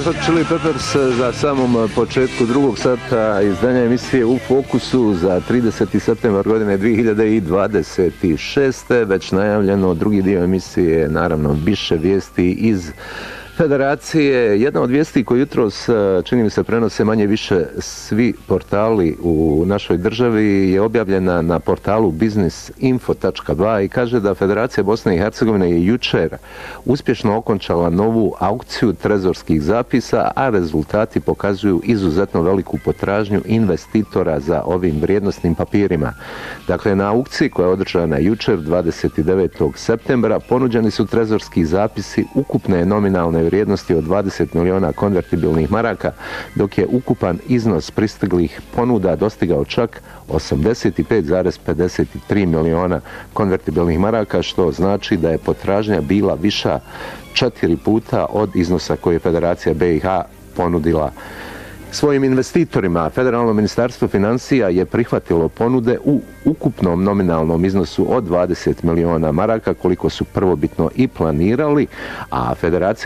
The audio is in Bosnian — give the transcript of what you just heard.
Red Hot Chili Peppers za samom početku drugog sata izdanja emisije U fokusu za 30. septembar godine 2026. Već najavljeno drugi dio emisije, naravno više vijesti iz Federacije. Jedna od vijesti koju jutros, čini mi se, prenose manje više svi portali u našoj državi je objavljena na portalu biznisinfo.ba i kaže da Federacija Bosne i Hercegovine je jučer uspješno okončala novu aukciju trezorskih zapisa, a rezultati pokazuju izuzetno veliku potražnju investitora za ovim vrijednosnim papirima. Dakle, na aukciji koja je održana jučer 29. septembra ponuđeni su trezorski zapisi ukupne nominalne vrijednosti od 20 miliona konvertibilnih maraka, dok je ukupan iznos pristiglih ponuda dostigao čak 85,53 miliona konvertibilnih maraka, što znači da je potražnja bila viša 4 puta od iznosa koje je Federacija BiH ponudila svojim investitorima. Federalno ministarstvo financija je prihvatilo ponude u ukupnom nominalnom iznosu od 20 miliona maraka, koliko su prvobitno i planirali, a Federacija